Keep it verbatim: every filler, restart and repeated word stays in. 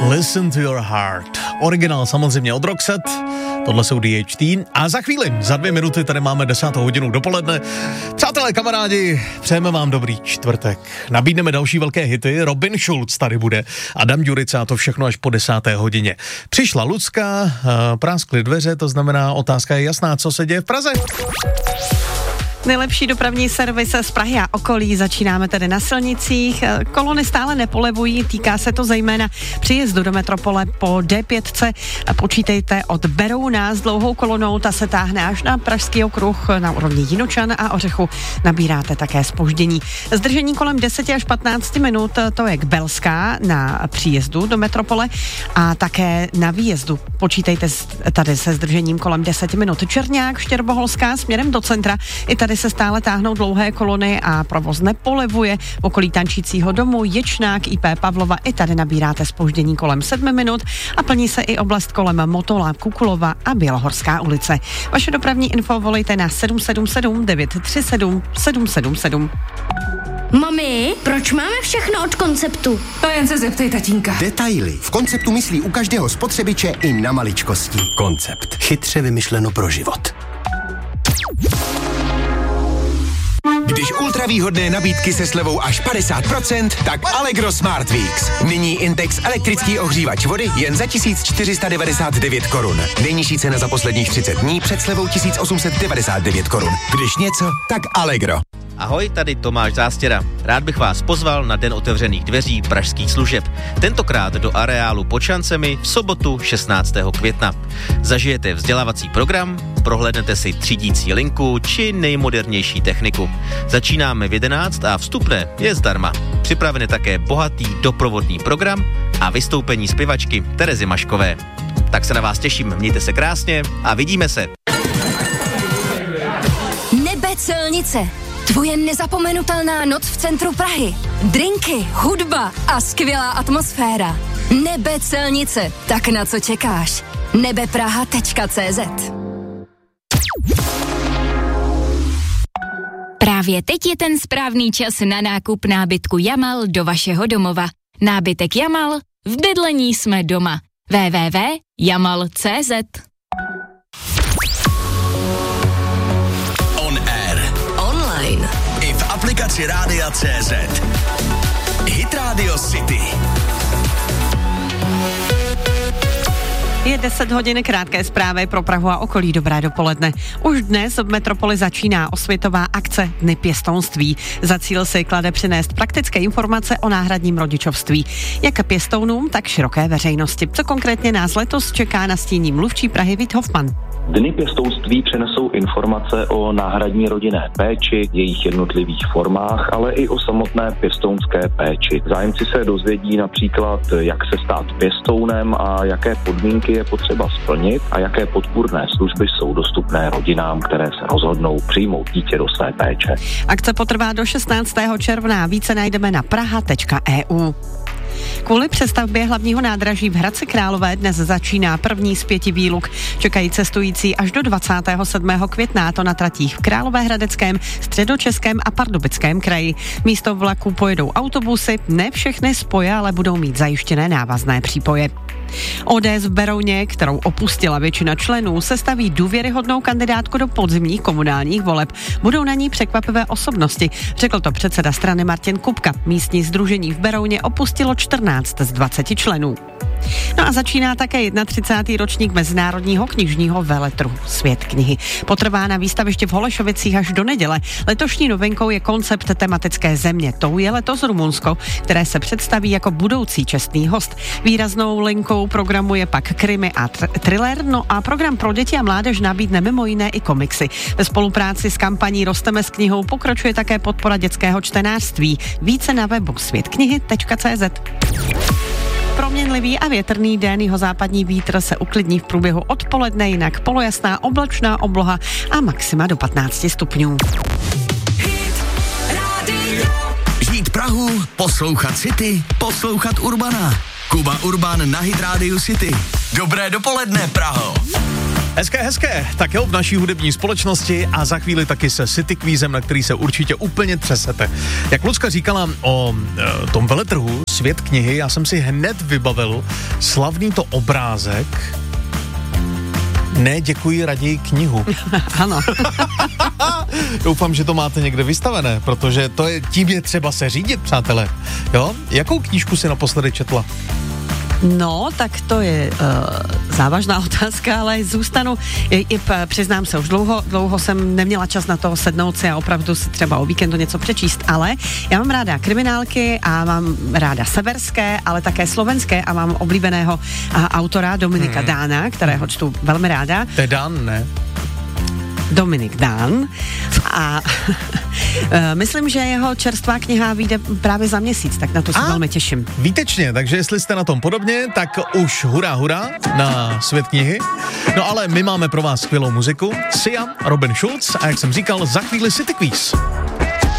Listen to your heart. Originál samozřejmě od Roxette, tohle jsou D H T a za chvíli, za dvě minuty tady máme desátou hodinu dopoledne. Přátelé, kamarádi, přejeme vám dobrý čtvrtek. Nabídneme další velké hity, Robin Schulz tady bude, Adam Ďurica a to všechno až po desáté hodině. Přišla Lucka, práskly dveře, to znamená otázka je jasná, co se děje v Praze. Nejlepší dopravní servis z Prahy a okolí. Začínáme tedy na silnicích. Kolony stále nepolevují, týká se to zejména příjezdu do metropole po D pět. Počítejte od Berouna s dlouhou kolonou, ta se táhne až na Pražský okruh na úrovni Jinočan a Ořechu. Nabíráte také zpoždění. Zdržení kolem deset až patnáct minut, to je Belská na příjezdu do metropole a také na výjezdu. Počítejte tady se zdržením kolem deset minut. Černák, Štěrboholská směrem do centra. I tady se stále táhnou dlouhé kolony a provoz nepolevuje. V okolí Tančícího domu, Ječnák, I P Pavlova, i tady nabíráte zpoždění kolem sedmi minut a plní se i oblast kolem Motola, Kukulova a Bělohorská ulice. Vaše dopravní info volejte na sedm sedm sedm devět tři sedm sedm sedm sedm. Mami, proč máme všechno od Konceptu? To jen se zeptej tatínka. Detaily. V Konceptu myslí u každého spotřebiče i na maličkosti. Koncept. Chytře vymyšleno pro život. Když ultravýhodné nabídky se slevou až padesát procent, tak Allegro Smart Weeks. Nyní Intex elektrický ohřívač vody jen za tisíc čtyři sta devadesát devět korun. Nejnižší cena za posledních třicet dní před slevou tisíc osm set devadesát devět korun. Když něco, tak Allegro. Ahoj, tady Tomáš Zástěra. Rád bych vás pozval na Den otevřených dveří pražských služeb. Tentokrát do areálu pod šancemi v sobotu šestnáctého května. Zažijete vzdělávací program, prohlédnete si třídící linku či nejmodernější techniku. Začínáme v jedenáct a vstupné je zdarma. Připravený také bohatý doprovodný program a vystoupení zpěvačky Terezy Maškové. Tak se na vás těším, mějte se krásně a vidíme se. Nebe silnice. Tvoje nezapomenutelná noc v centru Prahy. Drinky, hudba a skvělá atmosféra. Nebe Celnice. Tak na co čekáš? nebepraha tečka cé zet. Právě teď je ten správný čas na nákup nábytku Jamal do vašeho domova. Nábytek Jamal, v bydlení jsme doma. w w w tečka jamal tečka cé zet. I v aplikaci Rádia C Z. Hit Radio City. Je deset hodin, krátké zprávy pro Prahu a okolí. Dobré dopoledne. Už dnes v metropoli začíná osvětová akce Dny pěstounství. Za cíl si klade přinést praktické informace o náhradním rodičovství. Jak pěstounům, tak široké veřejnosti. Co konkrétně nás letos čeká, nastíní mluvčí Prahy Vít Hofman. Dny pěstounství přenesou informace o náhradní rodinné péči, jejich jednotlivých formách, ale i o samotné pěstounské péči. Zájemci se dozvědí například, jak se stát pěstounem a jaké podmínky je potřeba splnit a jaké podpůrné služby jsou dostupné rodinám, které se rozhodnou přijmout dítě do své péče. Akce potrvá do šestnáctého června. Více najdeme na praha tečka e u. Kvůli přestavbě hlavního nádraží v Hradci Králové dnes začíná první z pěti výluk. Čekají cestující až do dvacátého sedmého května, a to na tratích v Královéhradeckém, Středočeském a Pardubickém kraji. Místo vlaků pojedou autobusy, ne všechny spoje, ale budou mít zajištěné návazné přípoje. O D S v Berouně, kterou opustila většina členů, sestaví důvěryhodnou kandidátku do podzimních komunálních voleb. Budou na ní překvapivé osobnosti, řekl to předseda strany Martin Kupka. Místní sdružení v Berouně opustilo čtrnáct z dvaceti členů. No a začíná také třicátý ročník Mezinárodního knižního veletrhu Svět knihy. Potrvá na výstavišti v Holešovicích až do neděle. Letošní novinkou je koncept tematické země. Tou je letos Rumunsko, které se představí jako budoucí čestný host. Výraznou linkou programu je pak krimi a tr- thriller, no a program pro děti a mládež nabídne mimo jiné i komiksy. Ve spolupráci s kampaní Rosteme s knihou pokračuje také podpora dětského čtenářství. Více na webu svět knihy tečka cé zet. Proměnlivý a větrný den, jihozápadní vítr se uklidní v průběhu odpoledne, jinak polojasná oblačná obloha a maxima do patnáct stupňů. Žít Prahu, poslouchat City, poslouchat Urbana. Kuba Urban na Hit Radio City. Dobré dopoledne, Praho. Hezké, hezké, tak jo, v naší hudební společnosti a za chvíli taky se City Quizem, na který se určitě úplně třesete. Jak Lucka říkala o e, tom veletrhu Svět knihy, já jsem si hned vybavil slavný to obrázek Ne, děkuji, raději knihu. Ano. Doufám, že to máte někde vystavené, protože to je, tím je třeba se řídit, přátelé. Jo? Jakou knížku si naposledy četla? No, tak to je uh, závažná otázka, ale zůstanu, i, i, přiznám se, už dlouho, dlouho jsem neměla čas na to sednout si a opravdu si třeba o víkendu něco přečíst, ale já mám ráda kriminálky a mám ráda severské, ale také slovenské a mám oblíbeného a, autora Dominika hmm. Dána, kterého čtu velmi ráda. To je Dán, ne? Dominik Dán a myslím, že jeho čerstvá kniha vyjde právě za měsíc, tak na to se a, velmi těším. Výtečně, takže jestli jste na tom podobně, tak už hurá, hurá na Svět knihy. No ale my máme pro vás skvělou muziku. Sia, Robin Schulz a jak jsem říkal, za chvíli City Quiz.